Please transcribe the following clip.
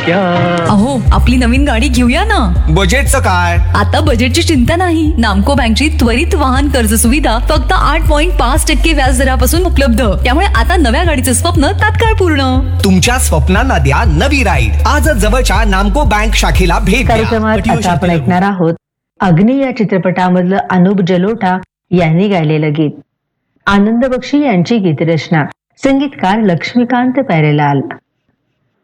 क्या. अहो, आपली नवीन गाडी घेऊया ना. बजेटचं काय? आता बजेटची चिंता नाही. नामको बँकची त्वरित वाहन कर्ज सुविधा फक्त 8.5% व्याज दरापासून उपलब्ध. त्यामुळे आता नव्या गाडीचे स्वप्न तात्काळ पूर्ण. तुमच्या स्वप्नांना द्या नवी राईड. आजच जवळच्या नामको बँक शाखेला भेट द्या. कार्यक्रमात आता आपण ऐकणार आहोत अग्नी या चित्रपटामधलं अनुप जलोटा यांनी गायलेलं गीत. आनंद बक्षी यांची गीतरचना, संगीतकार लक्ष्मीकांत प्यारेलाल.